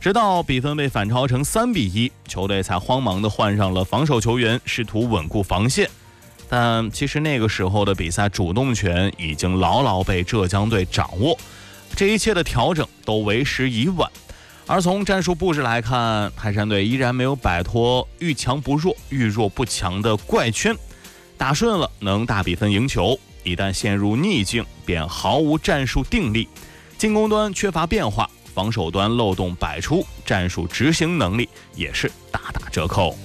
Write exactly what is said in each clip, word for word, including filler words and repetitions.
直到比分被反超成三比一，球队才慌忙地换上了防守球员，试图稳固防线。但其实那个时候的比赛主动权已经牢牢被浙江队掌握，这一切的调整都为时已晚。而从战术布置来看，泰山队依然没有摆脱遇强不弱、遇弱不强的怪圈，打顺了能大比分赢球，一旦陷入逆境便毫无战术定力，进攻端缺乏变化，防守端漏洞百出，战术执行能力也是大打折扣。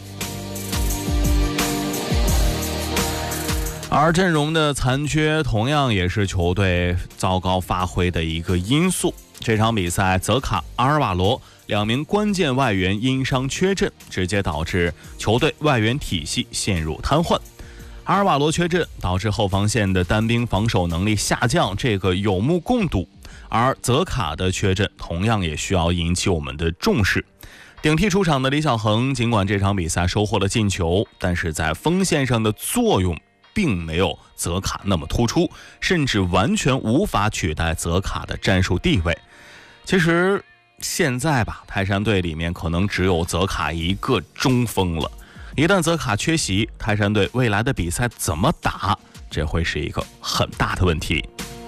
而阵容的残缺同样也是球队糟糕发挥的一个因素。这场比赛，泽卡、阿尔瓦罗两名关键外援因伤缺阵，直接导致球队外援体系陷入瘫痪。阿尔瓦罗缺阵导致后防线的单兵防守能力下降，这个有目共睹。而泽卡的缺阵同样也需要引起我们的重视。顶替出场的李小恒，尽管这场比赛收获了进球，但是在锋线上的作用并没有泽卡那么突出，甚至完全无法取代泽卡的战术地位。其实现在吧，泰山队里面可能只有泽卡一个中锋了。一旦泽卡缺席，泰山队未来的比赛怎么打，这会是一个很大的问题。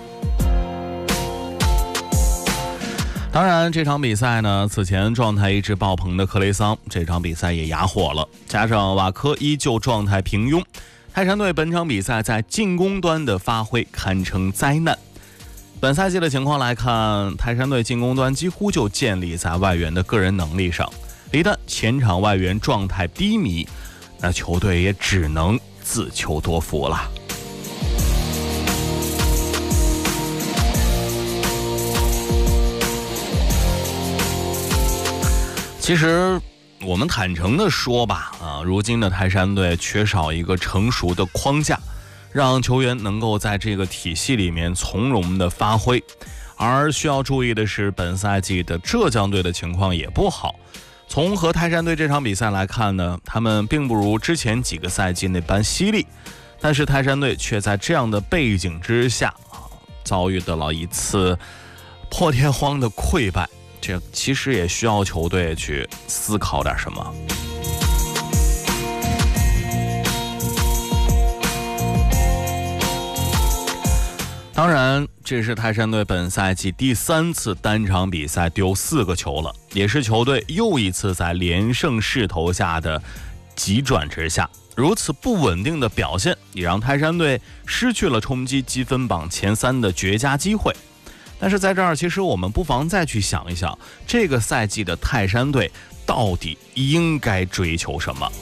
当然，这场比赛呢，此前状态一直爆棚的克雷桑，这场比赛也哑火了，加上瓦科依旧状态平庸，泰山队本场比赛在进攻端的发挥堪称灾难。本赛季的情况来看，泰山队进攻端几乎就建立在外援的个人能力上，一旦前场外援状态低迷，那球队也只能自求多福了。其实我们坦诚的说吧，啊，如今的泰山队缺少一个成熟的框架，让球员能够在这个体系里面从容的发挥。而需要注意的是，本赛季的浙江队的情况也不好。从和泰山队这场比赛来看呢，他们并不如之前几个赛季那般犀利，但是泰山队却在这样的背景之下啊，遭遇到了一次破天荒的溃败。这其实也需要球队去思考点什么。当然，这是泰山队本赛季第三次单场比赛丢四个球了，也是球队又一次在连胜势头下的急转直下。如此不稳定的表现，也让泰山队失去了冲击积分榜前三的绝佳机会。但是在这儿，其实我们不妨再去想一想，这个赛季的泰山队到底应该追求什么？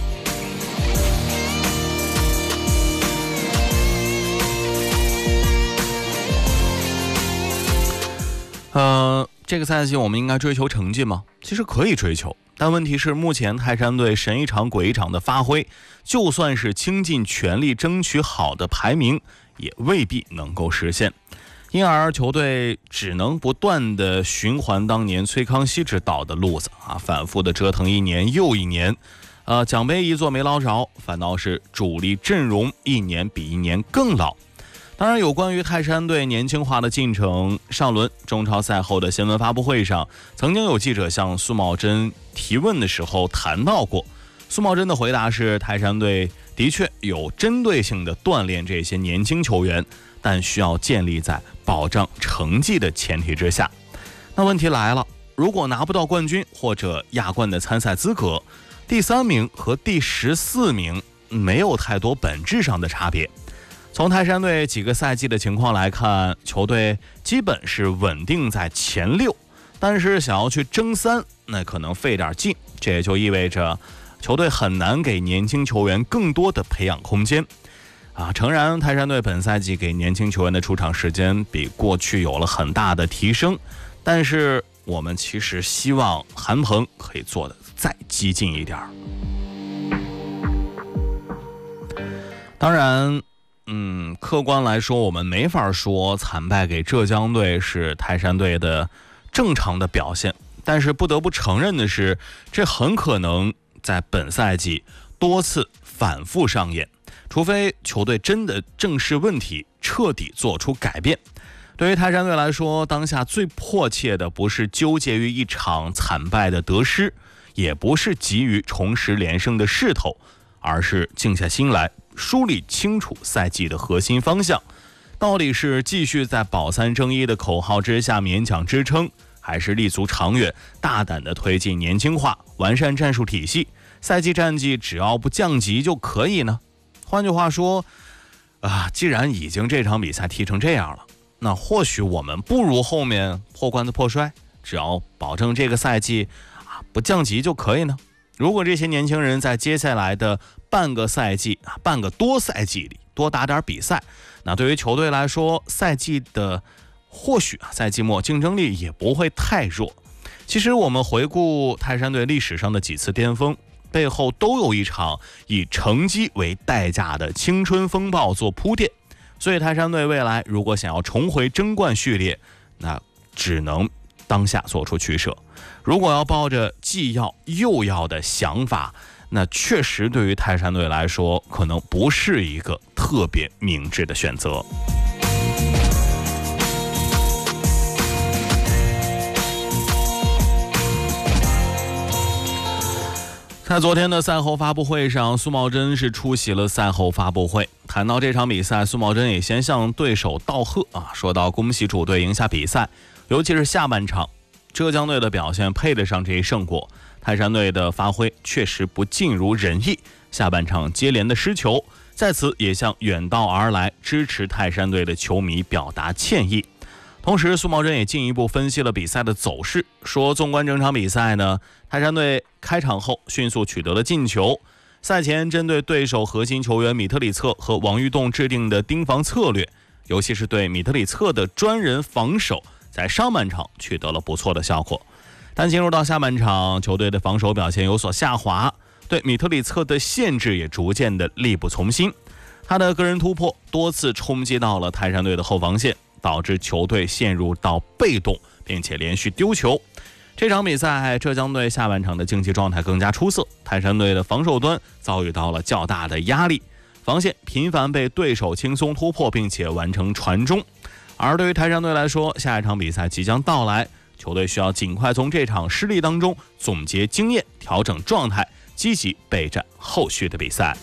呃，这个赛季我们应该追求成绩吗？其实可以追求，但问题是目前泰山队神一场鬼一场的发挥，就算是倾尽全力争取好的排名，也未必能够实现。因而球队只能不断的循环当年崔康熙执导的路子啊，反复的折腾一年又一年，呃，奖杯一座没捞着，反倒是主力阵容一年比一年更老。当然，有关于泰山队年轻化的进程，上轮中超赛后的新闻发布会上，曾经有记者向苏茂贞提问的时候谈到过。苏茂贞的回答是，泰山队的确有针对性的锻炼这些年轻球员，但需要建立在保障成绩的前提之下。那问题来了，如果拿不到冠军或者亚冠的参赛资格，第三名和第十四名没有太多本质上的差别。从泰山队几个赛季的情况来看，球队基本是稳定在前六，但是想要去争三，那可能费点劲。这也就意味着球队很难给年轻球员更多的培养空间。啊，诚然，泰山队本赛季给年轻球员的出场时间比过去有了很大的提升，但是我们其实希望韩鹏可以做得再激进一点。当然，嗯，客观来说，我们没法说惨败给浙江队是泰山队的正常的表现，但是不得不承认的是，这很可能在本赛季多次反复上演。除非球队真的正视问题，彻底做出改变。 对于泰山队来说，当下最迫切的不是纠结于一场惨败的得失，也不是急于重拾连胜的势头，而是静下心来，梳理清楚赛季的核心方向。到底是继续在保三争一的口号之下勉强支撑，还是立足长远，大胆地推进年轻化，完善战术体系，赛季战绩只要不降级就可以呢？换句话说啊，既然已经这场比赛踢成这样了，那或许我们不如后面破罐子破摔，只要保证这个赛季啊不降级就可以呢？如果这些年轻人在接下来的半个赛季啊半个多赛季里多打点比赛，那对于球队来说，赛季的或许啊赛季末竞争力也不会太弱。其实我们回顾泰山队历史上的几次巅峰，背后都有一场以成绩为代价的青春风暴做铺垫。所以泰山队未来如果想要重回争冠序列，那只能当下做出取舍。如果要抱着既要又要的想法，那确实对于泰山队来说可能不是一个特别明智的选择。在昨天的赛后发布会上，苏茂贞是出席了赛后发布会。谈到这场比赛，苏茂贞也先向对手道贺啊，说到恭喜主队赢下比赛，尤其是下半场浙江队的表现配得上这一胜果。泰山队的发挥确实不尽如人意，下半场接连的失球，在此也向远道而来支持泰山队的球迷表达歉意。同时苏茂贞也进一步分析了比赛的走势，说纵观整场比赛呢，泰山队开场后迅速取得了进球，赛前针对对手核心球员米特里策和王玉栋制定的盯防策略，尤其是对米特里策的专人防守，在上半场取得了不错的效果。但进入到下半场，球队的防守表现有所下滑，对米特里策的限制也逐渐的力不从心，他的个人突破多次冲击到了泰山队的后防线，导致球队陷入到被动，并且连续丢球。这场比赛浙江队下半场的竞技状态更加出色，泰山队的防守端遭遇到了较大的压力，防线频繁被对手轻松突破，并且完成传中。而对于泰山队来说，下一场比赛即将到来，球队需要尽快从这场失利当中总结经验，调整状态，积极备战后续的比赛。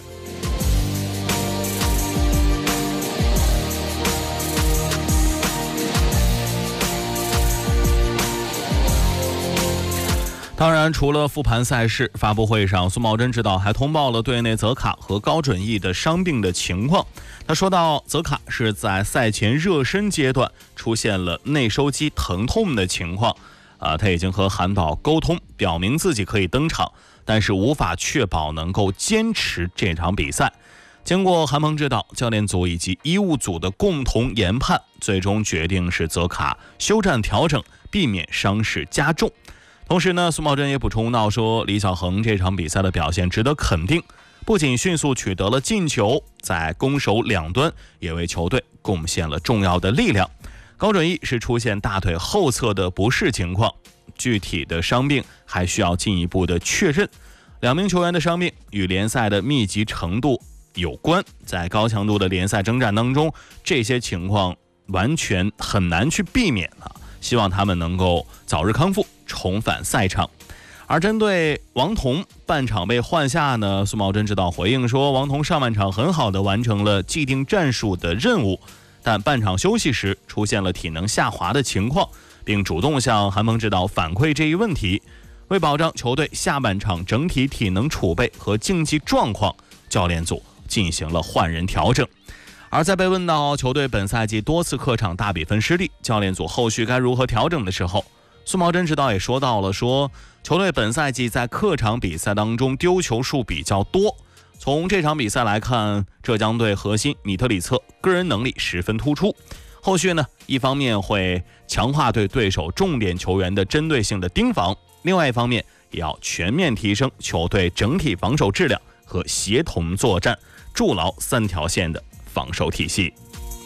当然，除了复盘赛事，发布会上苏茂贞指导还通报了队内泽卡和高准翼的伤病的情况。他说到，泽卡是在赛前热身阶段出现了内收肌疼痛的情况，啊，他已经和韩宝沟通，表明自己可以登场，但是无法确保能够坚持这场比赛。经过韩鹏指导、教练组以及医务组的共同研判，最终决定是泽卡休战调整，避免伤势加重。同时呢，苏茂贞也补充到说，李小恒这场比赛的表现值得肯定，不仅迅速取得了进球，在攻守两端也为球队贡献了重要的力量。高准翼是出现大腿后侧的不适情况，具体的伤病还需要进一步的确认。两名球员的伤病与联赛的密集程度有关，在高强度的联赛征战当中，这些情况完全很难去避免了，希望他们能够早日康复，重返赛场。而针对王彤半场被换下呢，苏茂贞指导回应说，王彤上半场很好的完成了既定战术的任务，但半场休息时出现了体能下滑的情况，并主动向韩鹏指导反馈这一问题。为保障球队下半场整体体能储备和竞技状况，教练组进行了换人调整。而在被问到球队本赛季多次客场大比分失利，教练组后续该如何调整的时候，苏茂贞指导也说到了，说球队本赛季在客场比赛当中丢球数比较多。从这场比赛来看，浙江队核心米特里策个人能力十分突出。后续呢，一方面会强化对对手重点球员的针对性的盯防，另外一方面也要全面提升球队整体防守质量和协同作战，筑牢三条线的防守体系。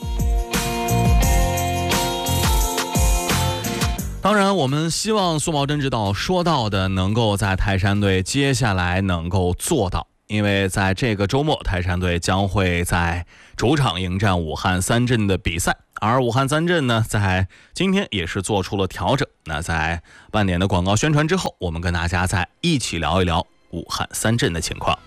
当然，我们希望苏茂贞指导说到的能够在泰山队接下来能够做到。 因为在这个周末，泰山队将会在主场迎战武汉三镇的比赛，而武汉三镇呢，在今天也是做出了调整。那在半点的广告宣传之后，我们跟大家再一起聊一聊武汉三镇的情况。